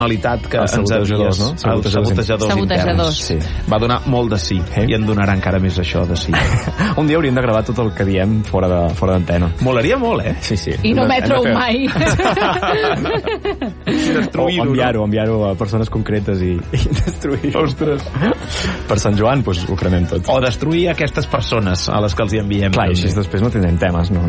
personalitat que ens sabotejadors, havies... no? Sabotejadors interns. Sí. Va donar molt de sí, i en donarà encara més això de sí. Un dia hauríem de gravar tot el que diem fora d'antena. Molaria molt, Sí. I no emetre-ho mai. O enviar-ho a persones concretes i destruir-ho. Ostres. Per Sant Joan, doncs ho cremem tot. O destruir aquestes persones a les que els hi enviem. Clar, i així després no tindrem temes, no.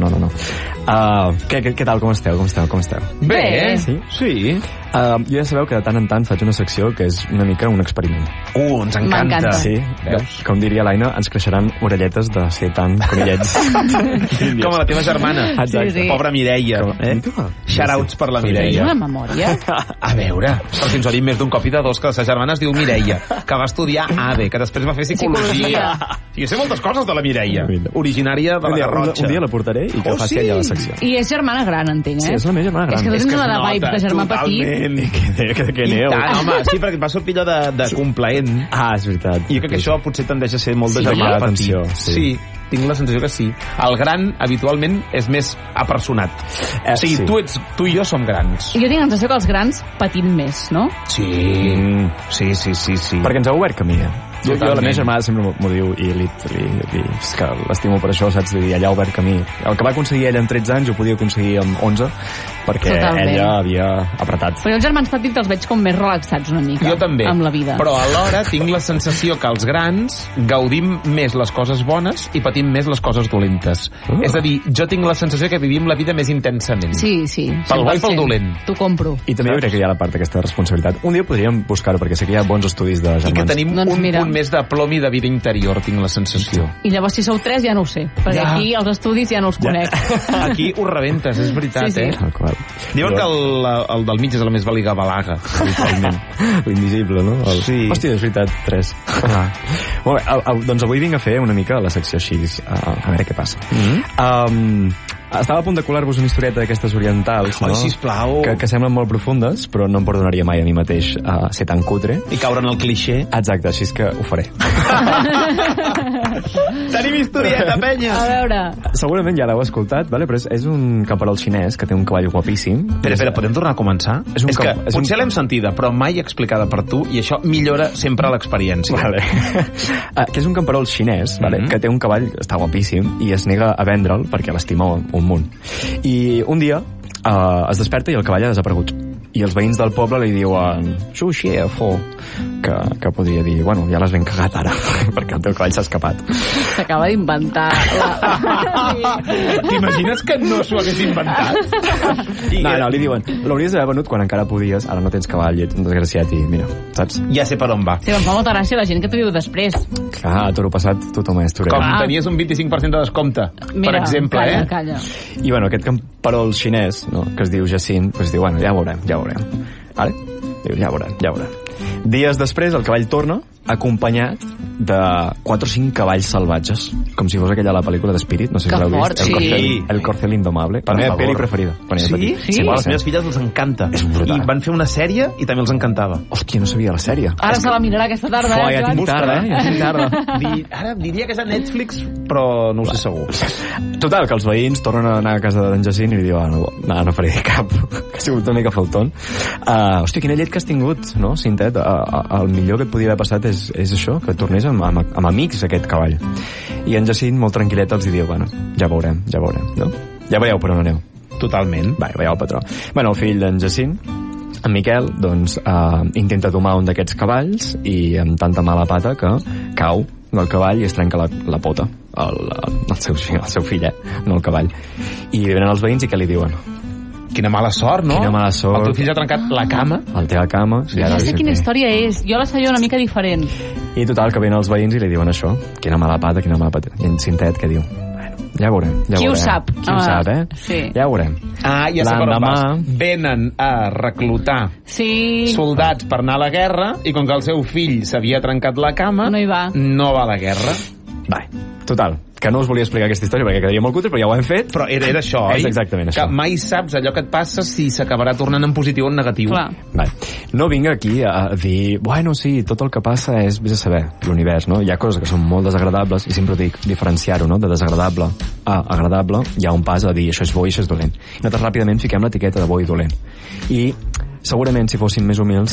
Què tal, com esteu? Bé. Sí. Jo ja sabeu que de tant en tant faig una secció que és una mica un experiment. Ens encanta. M'encanta. Sí, com diria l'Aina, ens creixeran orelletes de ser tan conillets. Com a la teva germana. Exacte. Sí. Pobra Mireia. Shoutouts per la Mireia. Una memòria. A veure, perquè ens ho ha dit més d'un cop i de dos, que la seva germana es diu Mireia, que va estudiar ADE, que després va fer psicologia. I sé moltes coses de la Mireia, originària de la Garrotxa. Un dia la portaré i que faci ella la secció. I és germana gran, entenc, Sí, és la meva germana gran. És que tu tens una de vibes de germà petit. Que neu. Tant, home, sí, perquè et va sortir allò de complaent. És veritat. I jo crec que això potser tendeix a ser molt de germà petit. Sí, tinc la sensació que sí. El gran, habitualment, és més apersonat. O sigui, tu i jo som grans. Jo tinc la sensació que els grans patim més, no? Sí. Perquè ens ha obert camí, Jo la meva germana sempre m'ho diu i és que l'estimo per això, saps? Allà ha obert camí. El que va aconseguir ella en 13 anys ho podia aconseguir amb 11 perquè ella havia apretat. Però els germans petits els veig com més relaxats una mica. Jo també. Amb la vida. Però alhora tinc la sensació que els grans gaudim més les coses bones i patim més les coses dolentes. És a dir, jo tinc la sensació que vivim la vida més intensament. Sí. Pel bo i pel dolent. T'ho compro. I també jo crec que hi ha la part d'aquesta responsabilitat. Un dia podríem buscar-ho, perquè sé que hi ha bons estudis de germans. I que tenim un punt més de plom i de vida interior, tinc la sensació. I llavors si sou 3 ja no ho sé, perquè aquí els estudis ja no els conec. Aquí ho rebentes, és veritat, Diuen que el del mig és la més baligabalaga, habitualment. L'invisible, no? Sí. Hòstia, és veritat, 3. Doncs avui vinc a fer una mica la secció així, a veure què passa. Estava a punt de colar-vos una historieta d'aquestes orientals, no? Sisplau. Que semblen molt profundes, però no em perdonaria mai a mi mateix ser tan cutre. I caure en el clixé. Exacte, així és que ho faré. Tenim historieta, penya! A veure... Segurament ja l'heu escoltat, vale? Però és un camperol xinès que té un cavall guapíssim. Espera, podem tornar a començar? És que potser l'hem sentida, però mai explicada per tu, i això millora sempre l'experiència. Vale. Que és un camperol xinès, vale? Que té un cavall, està guapíssim, i es nega a vendre'l perquè l'estima un munt. I un dia es desperta i el cavall ha desaparegut. I els veïns del poble li diuen Xu xiefo, que podria dir, bueno, ja l'has ben cagat ara, perquè el teu cavall s'ha escapat. S'acaba d'inventar T'imagines que no s'ho hagués inventat? No, li diuen, l'hauries d'haver venut quan encara podies, ara no tens cavall i ets un desgraciat i mira, saps? Ja sé per on va. Sí, em fa molta gràcia la gent que t'ho diu després. Clar, a toro passat tothom és torero. Com tenies un 25% de descompte, per exemple, calla. I bueno, aquest camperol xinès, no, que es diu Jacint, pues diu, bueno, ja veurem. Vale? Diu, ja veurem. Dies després el cavall torna acompanyat de 4 o 5 cavalls salvatges, com si fos aquella la pel·lícula d'Spirit, no sé si l'heu vist. El Corcel Indomable, la meva pel·li preferida. Sí? A les meves filles els encanta. I van fer una sèrie i també els encantava. Hòstia, no sabia la sèrie. Ara se la mirarà aquesta tarda. Ja tinc tarda. Ara diria que és a Netflix, però no ho sé segur. Total, que els veïns tornen a anar a casa d'en Jacint i li diuen, no faré cap, que ha sigut una mica falton. Hòstia, quina llet que has tingut, no, Cintet? El millor que et podia haver passat és això, que tornés amb amics aquest cavall. I en Jacint, molt tranquil·let, els diu, bueno, ja veurem, no? Ja veieu per on aneu. Totalment. Veieu el patró. Bueno, el fill d'en Jacint, en Miquel, doncs, intenta domar un d'aquests cavalls i amb tanta mala pata que cau del cavall i es trenca la pota. El seu fill, no el cavall. I venen els veïns i què li diuen? Quina mala sort, no? Quina mala sort. El teu fill ha trencat la cama. El té a la cama. Ja sé quina història és. Jo la sabia una mica diferent. I total, que venen els veïns i li diuen això. Quina mala pata. I en Cintet què diu? Bueno, ja veurem. Qui ho sap? Qui ho sap, Sí. Ja veurem. Ja sé per on vas. Venen a reclutar soldats per anar a la guerra i com que el seu fill s'havia trencat la cama, no va a la guerra. Total, que no us volia explicar aquesta història perquè quedaria molt cutre, però ja ho hem fet. Però era això, oi? És exactament això. Que mai saps allò que et passa si s'acabarà tornant en positiu o en negatiu. No vinc aquí a dir, bueno, sí, tot el que passa és, vés a saber, l'univers, no? Hi ha coses que són molt desagradables i sempre dic diferenciar-ho, no? De desagradable a agradable, hi ha un pas a dir això és bo i això és dolent. I nosaltres ràpidament fiquem l'etiqueta de bo i dolent. I segurament si fossin més humils